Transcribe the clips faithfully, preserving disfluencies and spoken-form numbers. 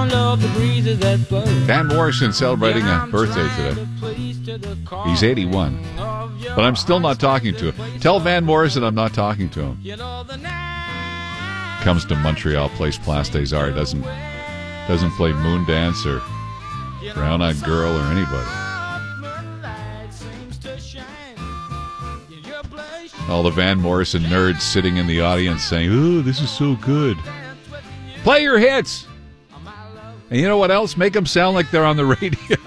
Van Morrison celebrating a birthday today. He's eighty-one. But I'm still not talking to him. Tell Van Morrison I'm not talking to him. Comes to Montreal, plays Place des Arts, doesn't doesn't play Moondance or Brown Eyed Girl or anybody. All the Van Morrison nerds sitting in the audience saying, "Ooh, this is so good." Play your hits. And you know what else? Make them sound like they're on the radio.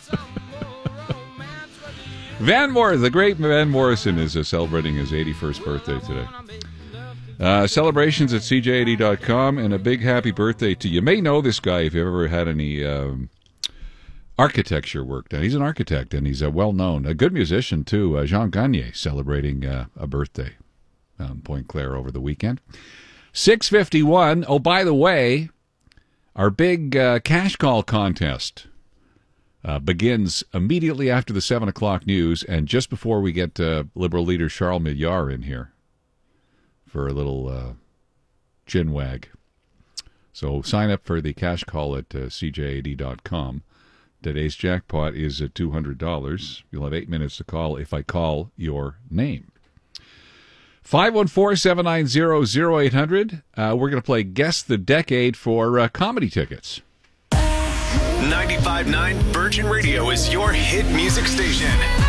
Van Morrison, the great Van Morrison, is uh, celebrating his eighty-first birthday today. Uh, celebrations at C J eighty dot com, and a big happy birthday to you. You may know this guy if you've ever had any um, architecture work done. He's an architect, and he's uh, well-known. A good musician, too. Uh, Jean Gagné celebrating uh, a birthday on Point Claire over the weekend. six fifty-one. Oh, by the way, our big uh, cash call contest uh, begins immediately after the seven o'clock news and just before we get uh, Liberal leader Charles Milliard in here for a little uh, chin wag. So sign up for the cash call at uh, C J eighty dot com. Today's jackpot is at two hundred dollars. You'll have eight minutes to call if I call your name. five one four, seven nine zero, zero eight hundred. Uh, we're going to play Guess the Decade for uh, comedy tickets. ninety-five point nine Virgin Radio is your hit music station.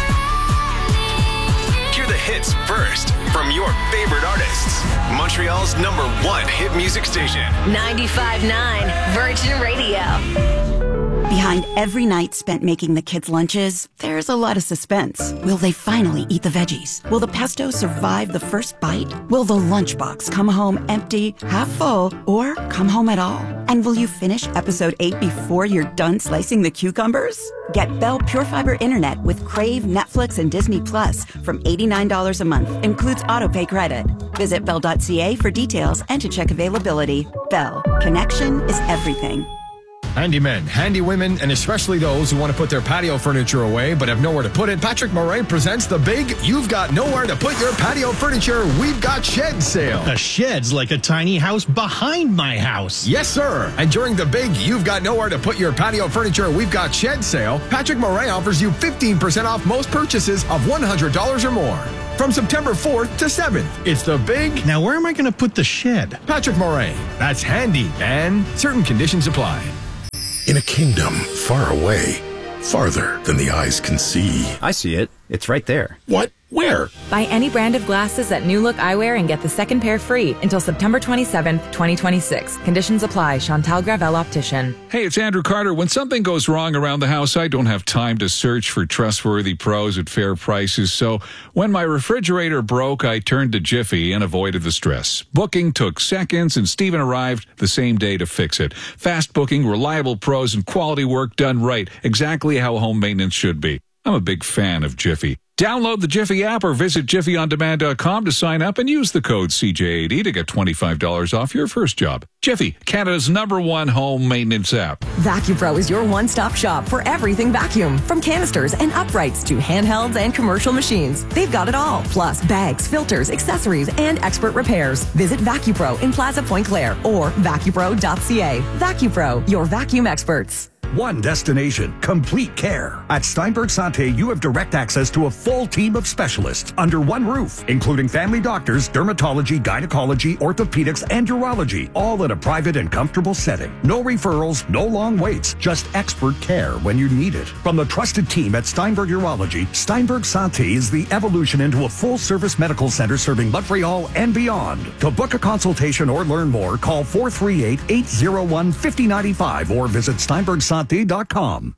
Hear the hits first from your favorite artists. Montreal's number one hit music station. ninety-five point nine Virgin Radio. Behind every night spent making the kids' lunches, there's a lot of suspense. Will they finally eat the veggies? Will the pesto survive the first bite? Will the lunchbox come home empty, half full, or come home at all? And will you finish episode eight before you're done slicing the cucumbers? Get Bell Pure Fiber Internet with Crave, Netflix, and Disney Plus from eighty-nine dollars a month. Includes autopay credit. Visit bell dot c a for details and to check availability. Bell. Connection is everything. Handymen, handy women, and especially those who want to put their patio furniture away but have nowhere to put it, Patrick Moray presents the big You've Got Nowhere to Put Your Patio Furniture We've Got Shed sale. A shed's like a tiny house behind my house. Yes, sir. And during the big You've Got Nowhere to Put Your Patio Furniture We've Got Shed sale, Patrick Moray offers you fifteen percent off most purchases of one hundred dollars or more. From September fourth to seventh, it's the big... Now, where am I going to put the shed? Patrick Moray. That's handy, and certain conditions apply. In a kingdom far away, farther than the eyes can see. I see it. It's right there. What? Where? Buy any brand of glasses at New Look Eyewear and get the second pair free until September twenty-seventh, twenty twenty-six. Conditions apply. Chantal Gravel Optician. Hey, it's Andrew Carter. When something goes wrong around the house, I don't have time to search for trustworthy pros at fair prices. So when my refrigerator broke, I turned to Jiffy and avoided the stress. Booking took seconds, and Steven arrived the same day to fix it. Fast booking, reliable pros, and quality work done right. Exactly how home maintenance should be. I'm a big fan of Jiffy. Download the Jiffy app or visit jiffy on demand dot com to sign up and use the code C J eighty to get twenty-five dollars off your first job. Jiffy, Canada's number one home maintenance app. VacuPro is your one-stop shop for everything vacuum. From canisters and uprights to handhelds and commercial machines. They've got it all. Plus bags, filters, accessories, and expert repairs. Visit VacuPro in Plaza Point Claire or vacupro dot c a. VacuPro, your vacuum experts. One destination, complete care. At Steinberg Santé, you have direct access to a full team of specialists under one roof, including family doctors, dermatology, gynecology, orthopedics, and urology, all in a private and comfortable setting. No referrals, no long waits, just expert care when you need it. From the trusted team at Steinberg Urology, Steinberg Santé is the evolution into a full-service medical center serving Montreal and beyond. To book a consultation or learn more, call four three eight, eight zero one, five zero nine five or visit steinberg santé dot com.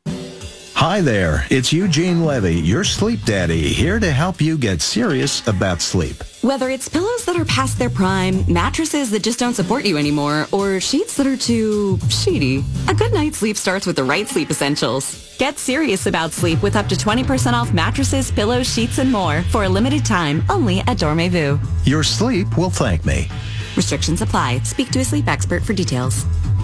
Hi there, it's Eugene Levy, your sleep daddy, here to help you get serious about sleep. Whether it's pillows that are past their prime, mattresses that just don't support you anymore, or sheets that are too sheety, a good night's sleep starts with the right sleep essentials. Get serious about sleep with up to twenty percent off mattresses, pillows, sheets, and more for a limited time only at Dormez-vous. Your sleep will thank me. Restrictions apply. Speak to a sleep expert for details.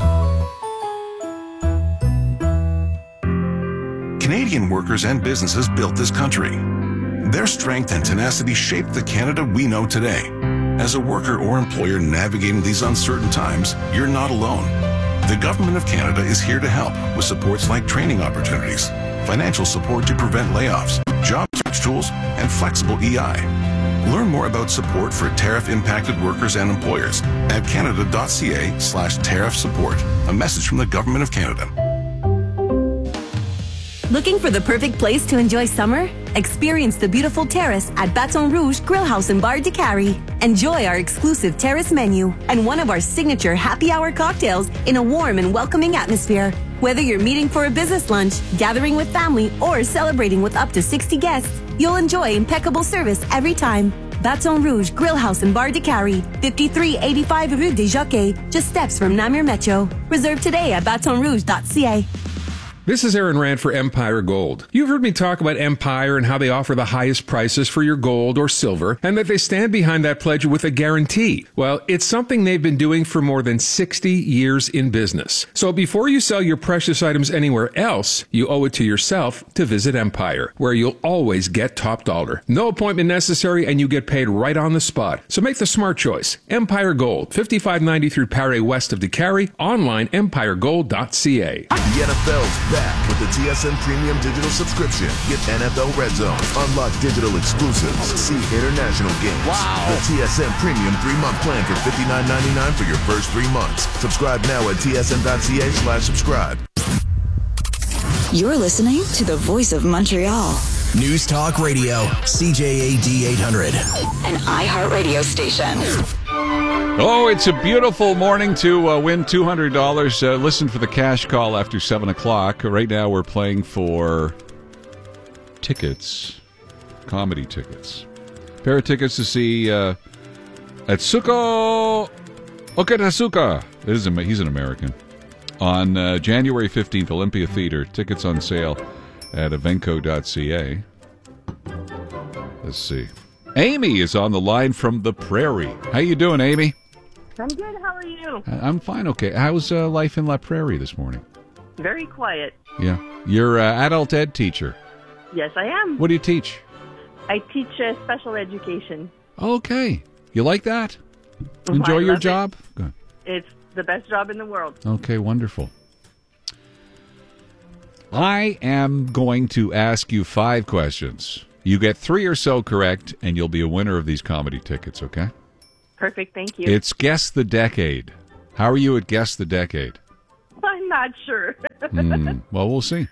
Canadian workers and businesses built this country. Their strength and tenacity shaped the Canada we know today. As a worker or employer navigating these uncertain times, you're not alone. The Government of Canada is here to help with supports like training opportunities, financial support to prevent layoffs, job search tools, and flexible E I. Learn more about support for tariff-impacted workers and employers at canada.ca slash tariff support. A message from the Government of Canada. Looking for the perfect place to enjoy summer? Experience the beautiful terrace at Baton Rouge Grill House and Bar de Cary. Enjoy our exclusive terrace menu and one of our signature happy hour cocktails in a warm and welcoming atmosphere. Whether you're meeting for a business lunch, gathering with family, or celebrating with up to sixty guests, you'll enjoy impeccable service every time. Baton Rouge Grill House and Bar de Cary, fifty-three eighty-five Rue des Jockeys, just steps from Namur Metro. Reserve today at baton rouge dot c a. This is Aaron Rand for Empire Gold. You've heard me talk about Empire and how they offer the highest prices for your gold or silver, and that they stand behind that pledge with a guarantee. Well, it's something they've been doing for more than sixty years in business. So before you sell your precious items anywhere else, you owe it to yourself to visit Empire, where you'll always get top dollar. No appointment necessary, and you get paid right on the spot. So make the smart choice. Empire Gold, fifty-five ninety-three Paré west of DeCary, online empire gold dot c a. The N F L's back with the T S N Premium Digital Subscription. Get N F L Red Zone, unlock digital exclusives, see international games. Wow. The T S N Premium three-month plan for fifty-nine ninety-nine for your first three months. Subscribe now at t s n dot c a slash subscribe. You're listening to the voice of Montreal. News Talk Radio, C J A D eight hundred. An iHeartRadio station. Oh, it's a beautiful morning to uh, win two hundred dollars. Uh, listen for the cash call after seven o'clock. Right now we're playing for tickets, comedy tickets. A pair of tickets to see uh, Atsuko Okatasuka. It is a, he's an American. On uh, January fifteenth, Olympia Theater. Tickets on sale at evenco dot c a. Let's see. Amy is on the line from the Prairie. How you doing, Amy? I'm good. How are you? I'm fine, okay. How's uh, life in La Prairie this morning? Very quiet. Yeah. You're an uh, adult ed teacher. Yes, I am. What do you teach? I teach uh, special education. Okay. You like that? I Enjoy your love job? it. Good. It's the best job in the world. Okay, wonderful. I am going to ask you five questions. You get three or so correct, and you'll be a winner of these comedy tickets, okay? Perfect, thank you. It's Guess the Decade. How are you at Guess the Decade? I'm not sure. mm, well, we'll see.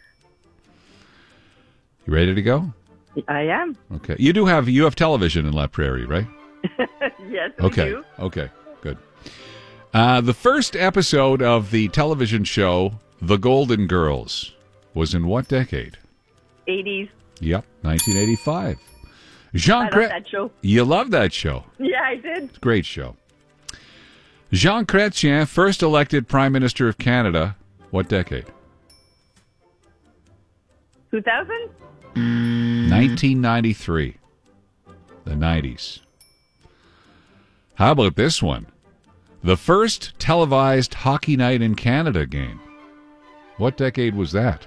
You ready to go? I am. Okay. You do have you have television in La Prairie, right? Yes, we okay. do. Okay, good. Uh, the first episode of the television show The Golden Girls was in what decade? eighties. Yep, nineteen eighty-five. Jean I love Cre- that show. You love that show. Yeah, I did. Great show. Jean Chrétien, first elected Prime Minister of Canada, what decade? two thousand? nineteen ninety-three. The nineties. How about this one? The first televised Hockey Night in Canada game. What decade was that?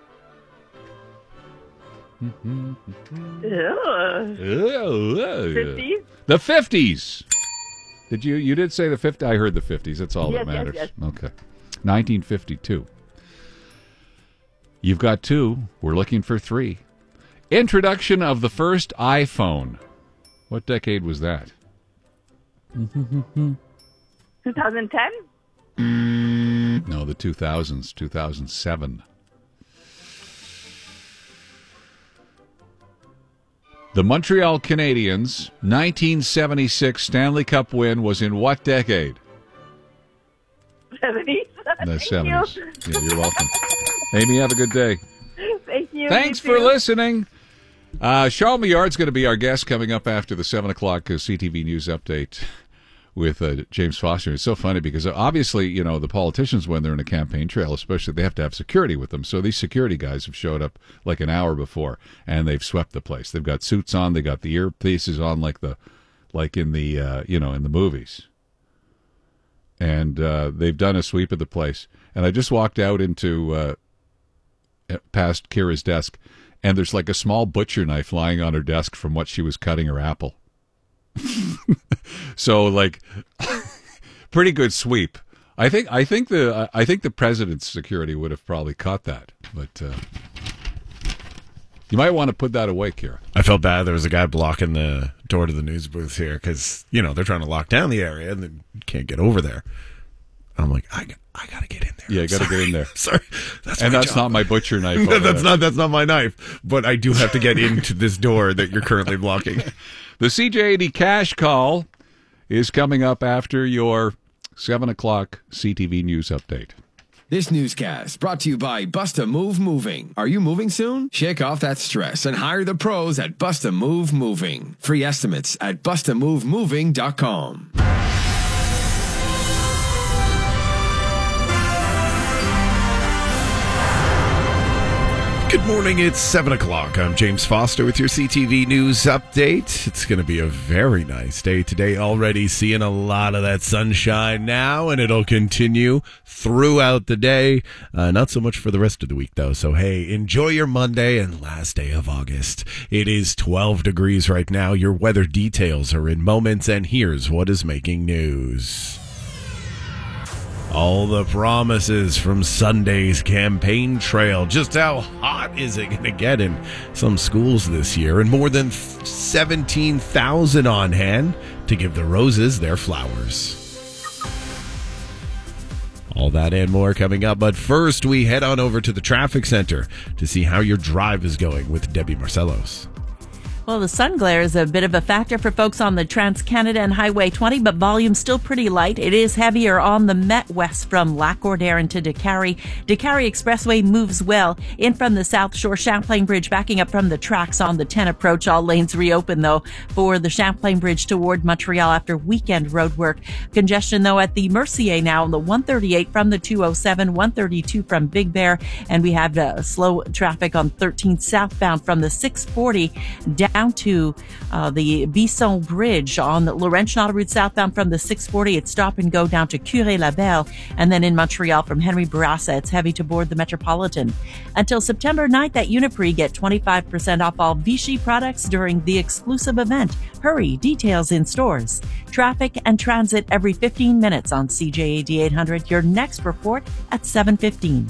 fifties? The fifties. Did you you did say the fifties? I heard the fifties. That's all Yes, that matters. yes, yes. Okay. nineteen fifty-two. You've got two. We're looking for three. Introduction of the first iPhone. What decade was that? twenty ten? No, the two thousands, two thousand seven. The Montreal Canadiens' nineteen seventy-six Stanley Cup win was in what decade? seventies. The seventies. Yeah, you're welcome. Amy, have a good day. Thank you. Thanks You for too. listening. Uh, Charles Millard's going to be our guest coming up after the seven o'clock C T V News Update with uh, James Foster. It's so funny because obviously, you know, the politicians, when they're in a campaign trail, especially, they have to have security with them. So these security guys have showed up like an hour before, and they've swept the place. They've got suits on. They got the earpieces on like the, like in the, uh, you know, in the movies. And uh, they've done a sweep of the place. And I just walked out into uh, past Kira's desk, and there's like a small butcher knife lying on her desk from what she was cutting her apple. So, like, pretty good sweep I think I think the I think the president's security would have probably caught that, but uh, you might want to put that away, Kira. I felt bad. There was a guy blocking the door to the news booth here because you know they're trying to lock down the area and they can't get over there. I'm like, I I gotta get in there. Yeah, you gotta Sorry. get in there. Sorry, that's and my that's job. not my butcher knife. No, over that's there. not that's not my knife. But I do have to get into this door that you're currently blocking. The C J eighty Cash Call is coming up after your seven o'clock C T V News Update. This newscast brought to you by Busta Move Moving. Are you moving soon? Shake off that stress and hire the pros at Busta Move Moving. Free estimates at busta move moving dot com. Good morning, it's seven o'clock. I'm James Foster with your C T V News Update. It's going to be a very nice day today. Already seeing a lot of that sunshine now, and it'll continue throughout the day. Uh, not so much for the rest of the week, though. So, hey, enjoy your Monday and last day of August. It is twelve degrees right now. Your weather details are in moments, and here's what is making news. All the promises from Sunday's campaign trail. Just how hot is it going to get in some schools this year? And more than seventeen thousand on hand to give the roses their flowers. All that and more coming up. But first, we head on over to the traffic center to see how your drive is going with Debbie Marcellos. Well, the sun glare is a bit of a factor for folks on the Trans-Canada and Highway twenty, but volume's still pretty light. It is heavier on the Met West from Lac-Ordère to Décarie. Décarie Expressway moves well in from the South Shore. Champlain Bridge backing up from the tracks on the ten approach. All lanes reopen, though, for the Champlain Bridge toward Montreal after weekend road work. Congestion, though, at the Mercier now on the one thirty-eight from the two oh seven, one thirty-two from Big Bear, and we have uh, slow traffic on thirteen southbound from the six forty down down to uh, the Bisson Bridge on the Laurentian Autoroute southbound from the six forty. It's stop and go down to Curé-Labelle. And then in Montreal from Henry Bourassa, it's heavy to board the Metropolitan. Until September ninth at Uniprix, get twenty-five percent off all Vichy products during the exclusive event. Hurry, details in stores. Traffic and transit every fifteen minutes on C J A D eight hundred. Your next report at seven fifteen.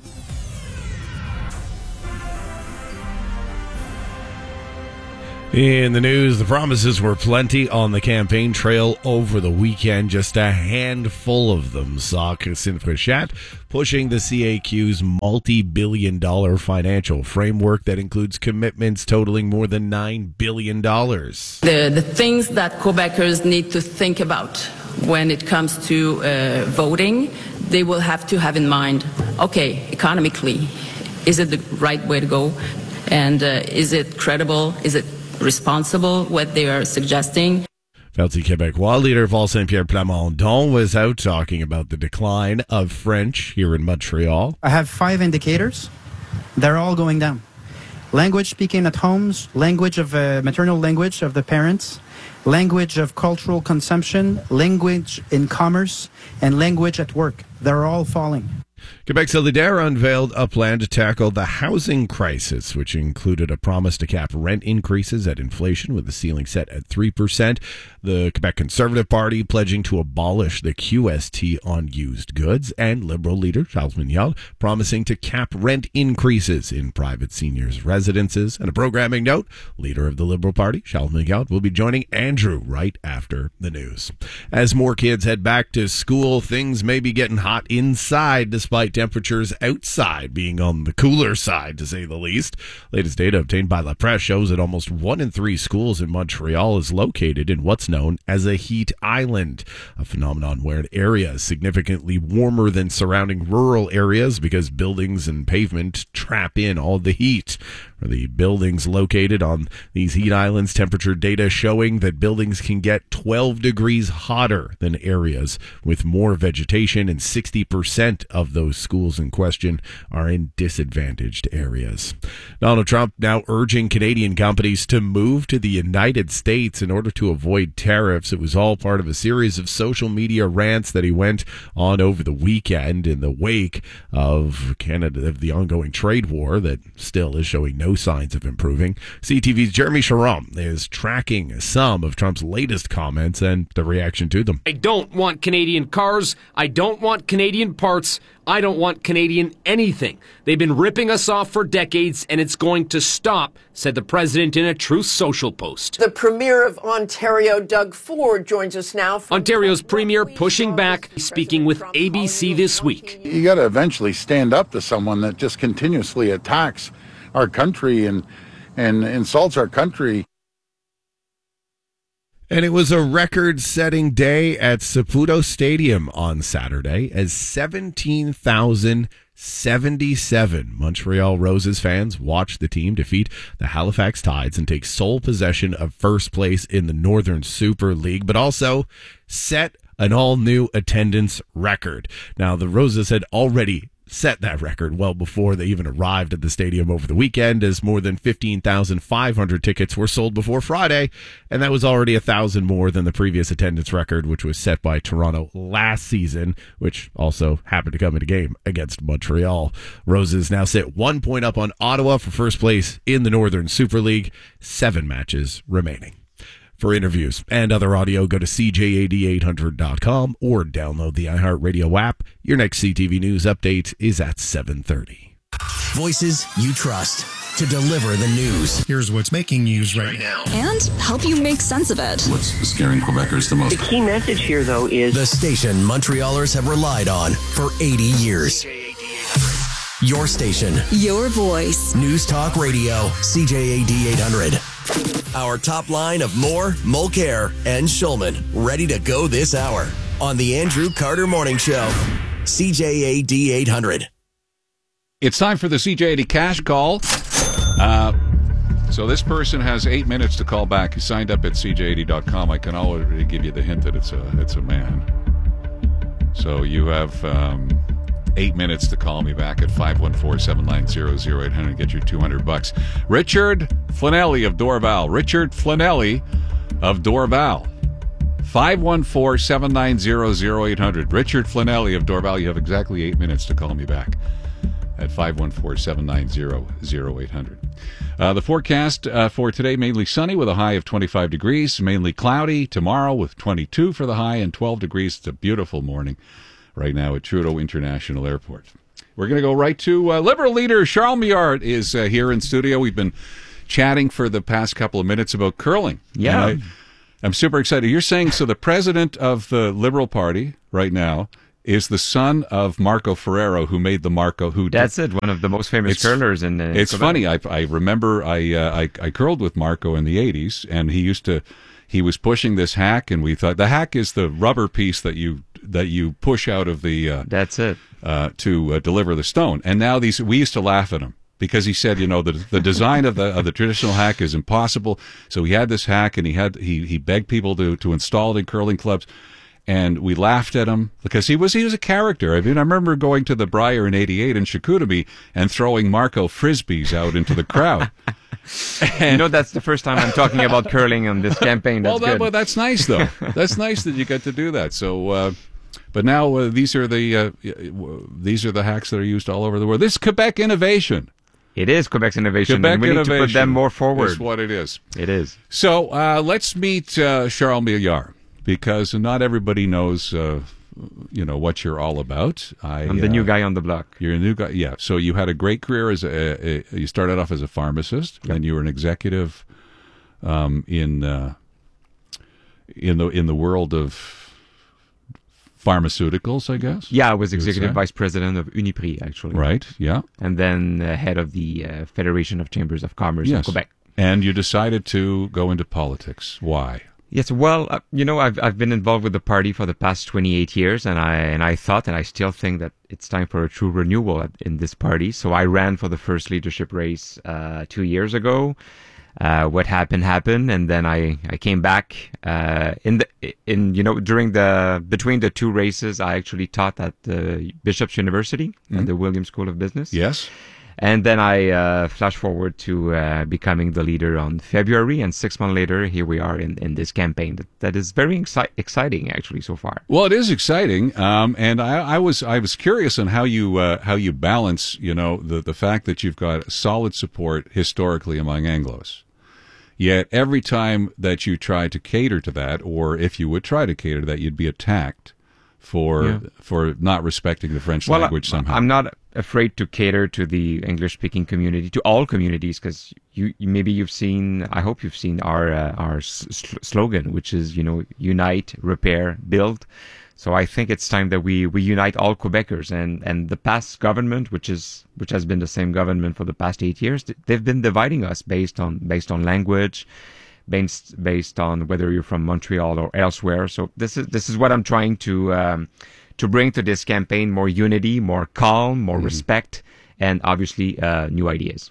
In the news, the promises were plenty on the campaign trail over the weekend. Just a handful of them saw Christine Fréchette pushing the C A Q's multi-billion dollar financial framework that includes commitments totaling more than nine billion dollars. The, the things that Quebecers need to think about when it comes to uh, voting, they will have to have in mind, okay, economically, is it the right way to go? And uh, is it credible? Is it responsible, what they are suggesting? Parti Québécois leader Paul Saint-Pierre Plamondon was out talking about the decline of French here in Montreal. I have five indicators. They're all going down. Language speaking at homes, language of uh, maternal language of the parents, language of cultural consumption, language in commerce, and language at work. They're all falling. Quebec Solidaire unveiled a plan to tackle the housing crisis, which included a promise to cap rent increases at inflation with the ceiling set at three percent. The Quebec Conservative Party pledging to abolish the Q S T on used goods, and Liberal leader Charles Mignard promising to cap rent increases in private seniors' residences. And a programming note, leader of the Liberal Party, Charles Mignard, will be joining Andrew right after the news. As more kids head back to school, things may be getting hot inside despite temperatures outside being on the cooler side, to say the least. Latest data obtained by La Presse shows that almost one in three schools in Montreal is located in what's known as a heat island, a phenomenon where an area is significantly warmer than surrounding rural areas because buildings and pavement trap in all the heat. For the buildings located on these heat islands, temperature data showing that buildings can get twelve degrees hotter than areas with more vegetation, and sixty percent of those schools in question are in disadvantaged areas. Donald Trump now urging Canadian companies to move to the United States in order to avoid tariffs. It was all part of a series of social media rants that he went on over the weekend in the wake of Canada, of the ongoing trade war that still is showing no no signs of improving. C T V's Jeremy Sharon is tracking some of Trump's latest comments and the reaction to them. I don't want Canadian cars. I don't want Canadian parts. I don't want Canadian anything. They've been ripping us off for decades, and it's going to stop, said the president in a Truth Social post. The Premier of Ontario, Doug Ford, joins us now. Ontario's Premier pushing back, speaking with A B C this week. You got to eventually stand up to someone that just continuously attacks our country and and insults our country. And it was a record-setting day at Saputo Stadium on Saturday as seventeen thousand seventy-seven Montreal Roses fans watched the team defeat the Halifax Tides and take sole possession of first place in the Northern Super League, but also set an all-new attendance record. Now, the Roses had already set that record well before they even arrived at the stadium over the weekend, as more than fifteen thousand five hundred tickets were sold before Friday, and that was already a thousand more than the previous attendance record, which was set by Toronto last season, which also happened to come in a game against Montreal. Roses now sit one point up on Ottawa for first place in the Northern Super League, seven matches remaining. For interviews and other audio, go to C J A D eight hundred dot com or download the iHeartRadio app. Your next C T V News update is at seven thirty. Voices you trust to deliver the news. Here's what's making news right now. And help you make sense of it. What's scaring Quebecers the most? The key message here, though, is the station Montrealers have relied on for eighty years. Your station. Your voice. News Talk Radio. C J A D eight hundred. Our top line of Moore, Mulcair, and Schulman ready to go this hour on the Andrew Carter Morning Show. C J A D eight hundred. It's time for the C J A D cash call. Uh, so this person has eight minutes to call back. He signed up at C J A D dot com. I can already give you the hint that it's a it's a man. So you have um, eight minutes to call me back at five one four, seven nine zero, zero eight hundred. Get your two hundred bucks. Richard Flanelli of Dorval. Richard Flanelli of Dorval. five one four, seven nine zero, zero eight hundred. Richard Flanelli of Dorval. You have exactly eight minutes to call me back at five one four, seven nine zero, zero eight hundred. Uh, the forecast uh, for today, mainly sunny with a high of twenty-five degrees, mainly cloudy tomorrow with twenty-two for the high and twelve degrees. It's a beautiful morning right now at Trudeau International Airport. We're going to go right to uh, Liberal leader Charles Millard is uh, here in studio. We've been chatting for the past couple of minutes about curling. Yeah. I, I'm super excited. You're saying, so the president of the Liberal Party right now is the son of Marco Ferrero, who made the Marco. Who That's did, it, one of the most famous it's, curlers in uh, It's Quebec. funny. I, I remember I, uh, I I curled with Marco in the eighties, and he used to, he was pushing this hack, and we thought, the hack is the rubber piece that you that you push out of the uh, that's it uh, to uh, deliver the stone. And now these, we used to laugh at him because he said, you know, the the design of the of the traditional hack is impossible. So he had this hack, and he had he he begged people to to install it in curling clubs. And we laughed at him because he was he was a character. I mean, I remember going to the Briar in eighty-eight in Chicoutimi and throwing Marco frisbees out into the crowd. And, you know, that's the first time I'm talking about curling on this campaign. That's well, that, good. well, that's nice, though. That's nice that you get to do that. So, uh, but now uh, these are the uh, these are the hacks that are used all over the world. This is Quebec innovation. It is Quebec's innovation. Quebec and we innovation need to put them more forward. Is what it is. It is. So uh, let's meet uh, Charles Millard, because not everybody knows, uh, you know, what you're all about. I, I'm the uh, new guy on the block. You're a new guy, yeah. So you had a great career as a, a you started off as a pharmacist, yep. and you were an executive um, in uh, in the in the world of pharmaceuticals, I guess. Yeah, I was executive vice president of Uniprix, actually. Right. Yeah. And then uh, head of the uh, Federation of Chambers of Commerce yes. in Quebec. And you decided to go into politics. Why? Yes, well, uh, you know, I've I've been involved with the party for the past twenty-eight years, and I and I thought, and I still think that it's time for a true renewal at, in this party. So I ran for the first leadership race uh, two years ago. Uh, what happened happened, and then I, I came back uh, in the in you know during the between the two races. I actually taught at the Bishop's University mm-hmm. and the Williams School of Business. Yes. And then I uh, flash forward to uh, becoming the leader on February, and six months later, here we are in, in this campaign that, that is very exci- exciting, actually, so far. Well, it is exciting, um, and I, I was I was curious on how you uh, how you balance, you know, the the fact that you've got solid support historically among Anglos, yet every time that you try to cater to that, or if you would try to cater to that, you'd be attacked for Yeah. for not respecting the French Well, language somehow. I'm not afraid to cater to the English-speaking community, to all communities, because you, you maybe you've seen, I hope you've seen our uh, our s- s- slogan, which is, you know, unite, repair, build. So I think it's time that we, we unite all Quebecers, and, and the past government, which is which has been the same government for the past eight years, they've been dividing us based on based on language, based based on whether you're from Montreal or elsewhere. So this is this is what I'm trying to um, to bring to this campaign: more unity, more calm, more Mm-hmm. respect, and obviously uh, new ideas.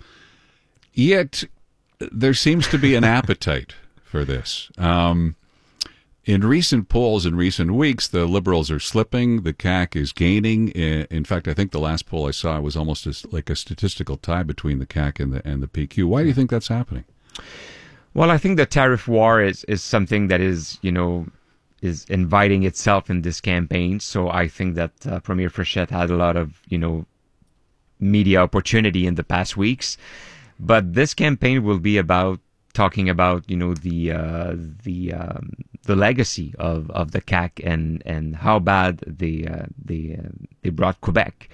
Yet there seems to be an appetite for this. Um, in recent polls in recent weeks, the Liberals are slipping. The C A Q is gaining. I- In fact, I think the last poll I saw was almost as, like a statistical tie between the C A Q and the and the P Q. Why do you think that's happening? Well, I think the tariff war is, is something that is, you know, is inviting itself in this campaign. So I think that uh, Premier Frechette had a lot of, you know, media opportunity in the past weeks. But this campaign will be about talking about, you know, the uh, the um, the legacy of, of the C A Q and, and how bad they uh, they uh, they brought Quebec.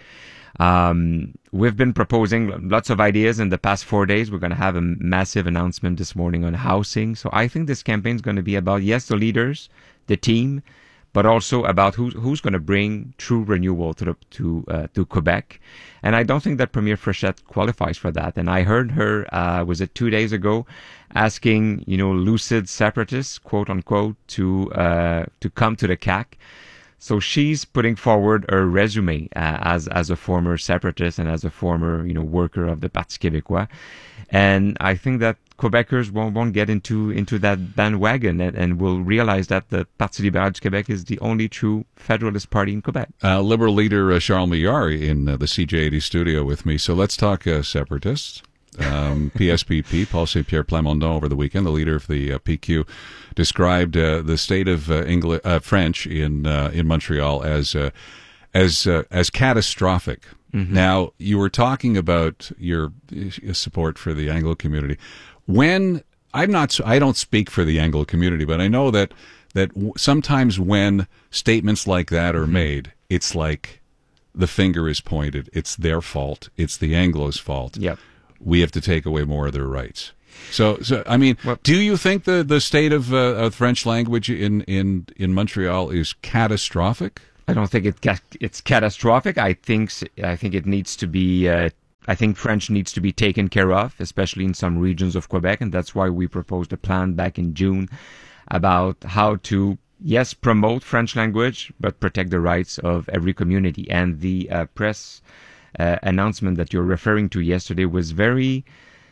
Um, we've been proposing lots of ideas in the past four days. We're going to have a massive announcement this morning on housing. So I think this campaign is going to be about, yes, the leaders, the team, but also about who's who's going to bring true renewal to the, to uh, to Quebec. And I don't think that Premier Frechette qualifies for that. And I heard her, uh, was it two days ago, asking, you know, lucid separatists, quote unquote, to uh, to come to the C A Q. So she's putting forward her resume uh, as as a former separatist and as a former, you know, worker of the Parti Québécois. And I think that Quebecers won't, won't get into into that bandwagon and, and will realize that the Parti libéral du Québec is the only true federalist party in Quebec. Uh, Liberal leader uh, Charles Millard in uh, the C J eighty studio with me. So let's talk uh, separatists. Um, P S P P, Paul Saint Pierre Plamondon, over the weekend, the leader of the uh, P Q, described uh, the state of uh, English, uh, French in uh, in Montreal as uh, as uh, as catastrophic. Mm-hmm. Now, you were talking about your uh, support for the Anglo community. When I'm not, I don't speak for the Anglo community, but I know that that w- sometimes when statements like that are made, it's like the finger is pointed. It's their fault. It's the Anglos' fault. Yep. We have to take away more of their rights. So, so I mean, do you think the, the state of, uh, of French language in, in, in Montreal is catastrophic? I don't think it ca- it's catastrophic. I think s- I think it needs to be. Uh, I think French needs to be taken care of, especially in some regions of Quebec, and that's why we proposed a plan back in June about how to, yes, promote French language, but protect the rights of every community. And the uh, press uh, announcement that you're referring to yesterday was very,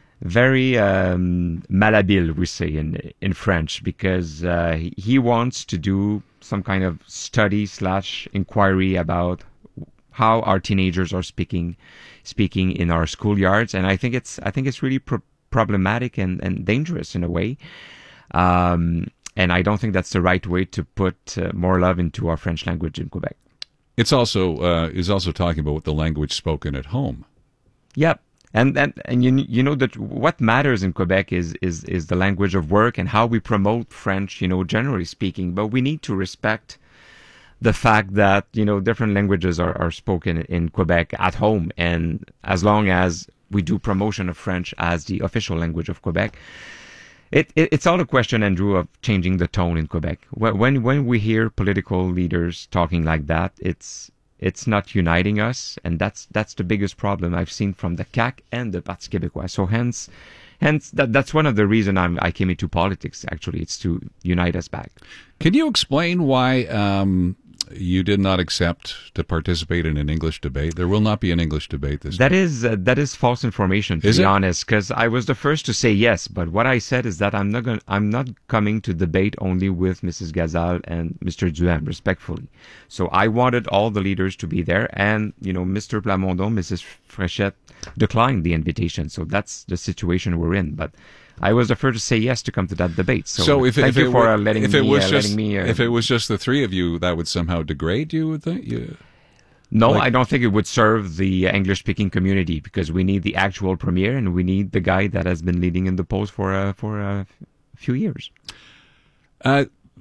very um, malhabile, we say in in French, because uh, he- he wants to do some kind of study slash inquiry about how our teenagers are speaking speaking in our schoolyards, and I think it's I think it's really pro- problematic and, and dangerous in a way. Um, and I don't think that's the right way to put uh, more love into our French language in Quebec. It's also uh, is also talking about the language spoken at home. Yep. And and, and you you know that what matters in Quebec is, is is the language of work and how we promote French, you know, generally speaking. But we need to respect the fact that, you know, different languages are, are spoken in Quebec at home. And as long as we do promotion of French as the official language of Quebec, it, it it's all a question, Andrew, of changing the tone in Quebec. When when we hear political leaders talking like that, it's it's not uniting us, and that's that's the biggest problem I've seen from the C A Q and the Parti Québécois. So hence, hence that that's one of the reasons I'm I came into politics. Actually, it's to unite us back. Can you explain why um, you did not accept to participate in an English debate? There will not be an English debate this That time. is uh, that is false information, to Is be it? honest, because I was the first to say yes. But what I said is that I'm not going I'm not coming to debate only with Missus Gazal and Mister Duham, respectfully. So I wanted all the leaders to be there, and you know, Mister Plamondon, Missus Fréchette declined the invitation. So that's the situation we're in. But I was the first to say yes to come to that debate. So, So if, thank if you it for were, uh, letting if me. it was uh, just letting me uh, if it was just the three of you, that would somehow degrade you. Would think you? No, Like- I don't think it would serve the English-speaking community because we need the actual premier and we need the guy that has been leading in the polls for uh, for a few years. Uh,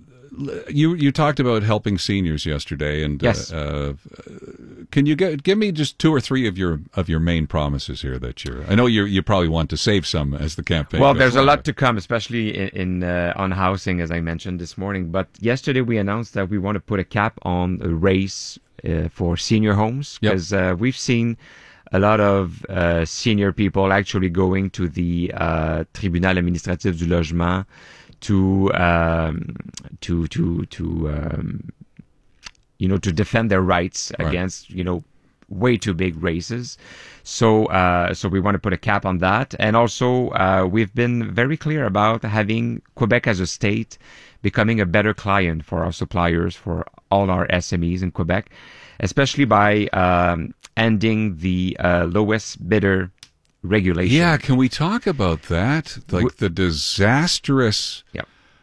you you talked about helping seniors yesterday, and Yes. uh, uh, can you get, give me just two or three of your of your main promises here that you're? I know you you probably want to save some as the campaign. Well, goes there's a along. lot to come, especially in, in uh, on housing, as I mentioned this morning. But yesterday we announced that we want to put a cap on a race uh, for senior homes because uh, we've seen a lot of uh, senior people actually going to the uh, Tribunal Administratif du Logement to um, to to to um, you know to defend their rights Right. against you know way too big races. So uh, so we want to put a cap on that, and also uh, we've been very clear about having Quebec as a state becoming a better client for our suppliers, for all our S M Es in Quebec, especially by um, ending the uh, lowest bidder regulation. Yeah, can we talk about that? Like the disastrous. Yeah.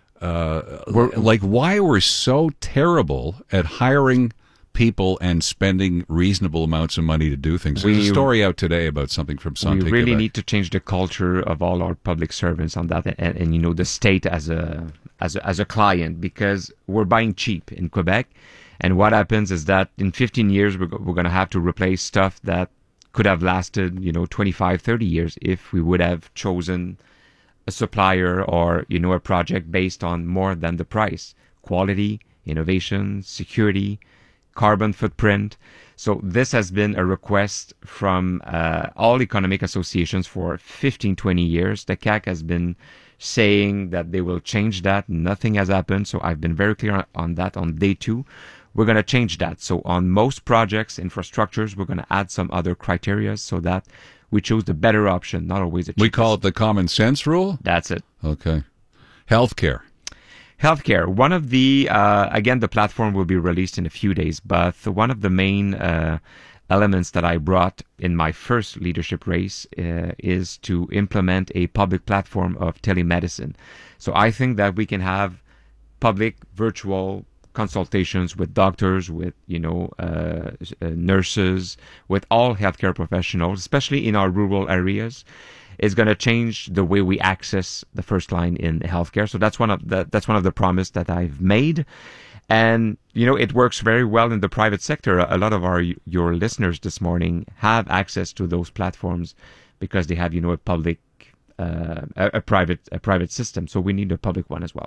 Uh, like why we're so terrible at hiring people and spending reasonable amounts of money to do things. There's We- a story out today about something from Santé We really Quebec. need to change the culture of all our public servants on that, and, and you know the state as a as a, as a client, because we're buying cheap in Quebec, and what happens is that in fifteen years we're, go- we're going to have to replace stuff that could have lasted you know twenty-five, thirty years if we would have chosen a supplier or you know a project based on more than the price, quality, innovation, security, carbon footprint. So this has been a request from uh, all economic associations for fifteen, twenty years. The C A C has been saying that they will change that. Nothing has happened. So I've been very clear on, on that on day two. We're going to change that. So on most projects, infrastructures, we're going to add some other criteria so that we choose the better option, not always the cheapest. We call it the common sense rule? That's it. Okay. Healthcare. Healthcare. One of the, uh, again, the platform will be released in a few days, but one of the main uh, elements that I brought in my first leadership race uh, is to implement a public platform of telemedicine. So I think that we can have public virtual consultations with doctors, with, you know, uh, uh, nurses, with all healthcare professionals, especially in our rural areas. Is going to change the way we access the first line in healthcare. So that's one of the that's one of the promise that I've made, and you know it works very well in the private sector. A lot of our your listeners this morning have access to those platforms because they have you know a public uh, a, a private a private system. So we need a public one as well.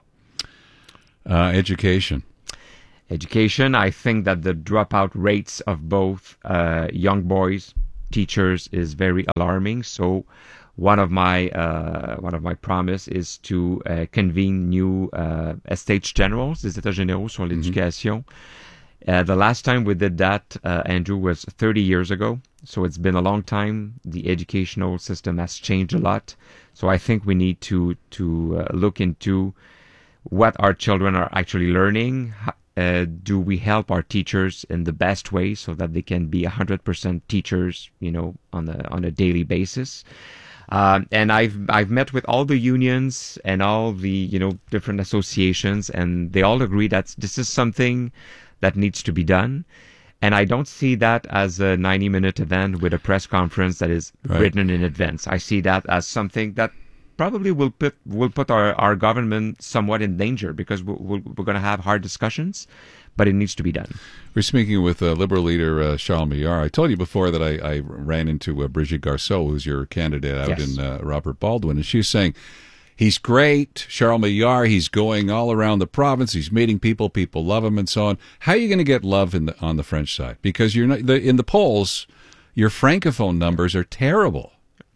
Uh, education. Education. I think that the dropout rates of both uh, young boys, teachers is very alarming. So. One of my uh, one of my promise is to uh, convene new uh, Estates Generals, des États Généraux sur l'éducation. Mm-hmm. Uh, the last time we did that, uh, Andrew, was thirty years ago. So it's been a long time. The educational system has changed a lot. So I think we need to to uh, look into what our children are actually learning. Uh, do we help our teachers in the best way so that they can be one hundred percent teachers, you know, on a on a daily basis? Um, and I've I've met with all the unions and all the you know different associations, and they all agree that this is something that needs to be done. And I don't see that as a ninety minute event with a press conference that is Right. written in advance. I see that as something that probably will put will put our, our government somewhat in danger because we're, we're, we're going to have hard discussions, but it needs to be done. We're speaking with uh, Liberal leader uh, Charles Millard. I told you before that I, I ran into uh, Brigitte Garceau, who's your candidate out Yes. in uh, Robert Baldwin, and she was saying, he's great, Charles Millard, he's going all around the province, he's meeting people, people love him and so on. How are you going to get love in the, on the French side? Because you're not, the, in the polls, your Francophone numbers are terrible.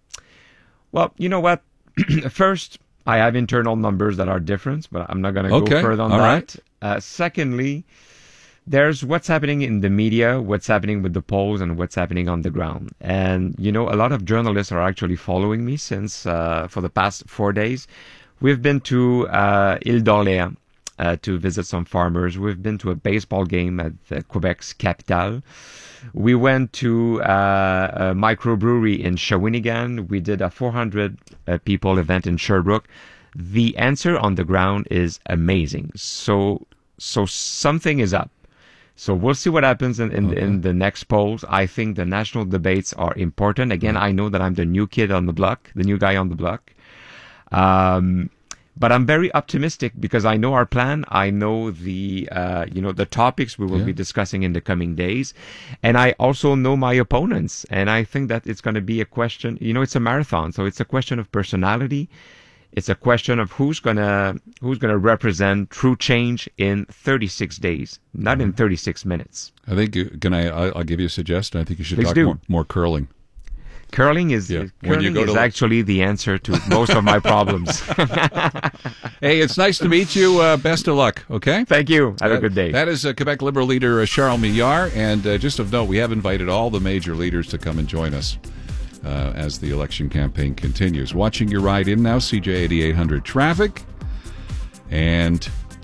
Well, you know what? First, I have internal numbers that are different, but I'm not going to Okay, go further on all that. right. Uh, secondly, there's what's happening in the media, what's happening with the polls, and what's happening on the ground. And, you know, a lot of journalists are actually following me since, uh, for the past four days. We've been to uh, Ile d'Orléans uh, to visit some farmers. We've been to a baseball game at uh, Quebec's capital. We went to uh, a microbrewery in Shawinigan. We did a four hundred uh, people event in Sherbrooke. The answer on the ground is amazing. So, so something is up. So we'll see what happens in, in, okay. in the next polls. I think the national debates are important. Again, I know that I'm the new kid on the block, the new guy on the block. Um, but I'm very optimistic because I know our plan. I know the, uh, you know, the topics we will yeah. be discussing in the coming days. And I also know my opponents. And I think that it's going to be a question, you know, it's a marathon. So it's a question of personality. It's a question of who's gonna who's gonna represent true change in thirty-six days, not mm-hmm. in thirty-six minutes. I think can I I'll give you a suggestion. I think you should Please talk do. more, more curling. Curling is yeah. curling is actually the answer to most of my problems. Hey, it's nice to meet you. Uh, best of luck. Okay. Thank you. Have uh, a good day. That is uh, Quebec Liberal leader uh, Charles Millard, and uh, just of note, we have invited all the major leaders to come and join us. Uh, as the election campaign continues. Watching your ride in now, C J eighty-eight hundred traffic. And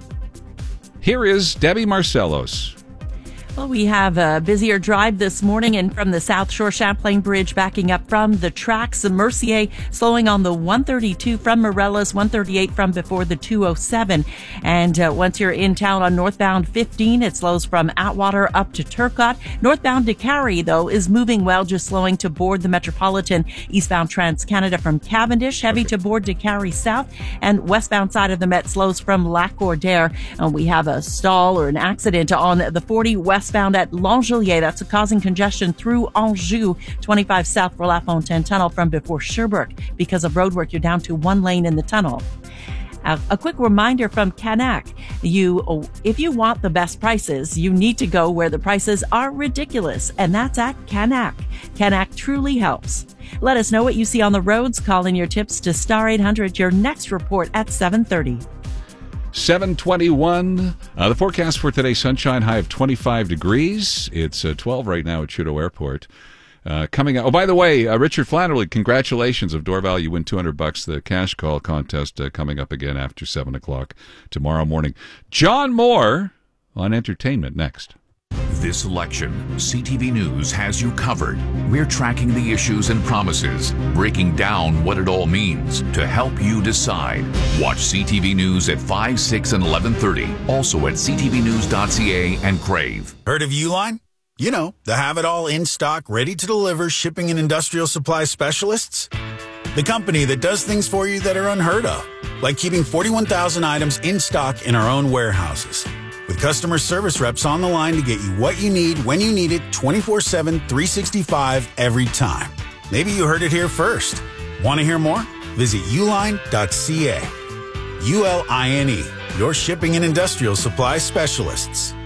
here is Debbie Marcellos. Well, we have a busier drive this morning, and from the South Shore Champlain Bridge backing up from the tracks, Mercier slowing on the one thirty-two from Morelos, one thirty-eight from before the two oh seven. And uh, once you're in town on northbound fifteen, it slows from Atwater up to Turcotte. Northbound DeCarry, though, is moving well, just slowing to board the Metropolitan. Eastbound Trans-Canada from Cavendish, heavy okay. to board DeCarry South, and westbound side of the Met slows from Lac-Cordaire. And we have a stall or an accident on the forty west Westbound at Langelier. That's causing congestion through Anjou. twenty-five south for La Fontaine Tunnel from before Sherbrooke. Because of roadwork, you're down to one lane in the tunnel. Uh, a quick reminder from Canac. You, if you want the best prices, you need to go where the prices are ridiculous, and that's at Canac. Canac truly helps. Let us know what you see on the roads. Call in your tips to Star eight hundred. Your next report at seven thirty. seven twenty-one. Uh, the forecast for today, sunshine, high of twenty-five degrees. It's uh, twelve right now at Trudeau Airport. Uh, coming out. Oh, by the way, uh, Richard Flannery, congratulations of Dorval. You win two hundred bucks. The cash call contest uh, coming up again after seven o'clock tomorrow morning. John Moore on entertainment next. This election, C T V News has you covered. We're tracking the issues and promises, breaking down what it all means to help you decide. Watch C T V News at five, six, and eleven thirty. Also at c t v news dot c a and Crave. Heard of Uline? You know, the have-it-all in-stock, ready-to-deliver shipping and industrial supply specialists. The company that does things for you that are unheard of, like keeping forty-one thousand items in stock in our own warehouses. With customer service reps on the line to get you what you need when you need it twenty-four seven, three sixty-five every time. Maybe you heard it here first. Want to hear more? Visit uline dot c a. U L I N E, your shipping and industrial supply specialists.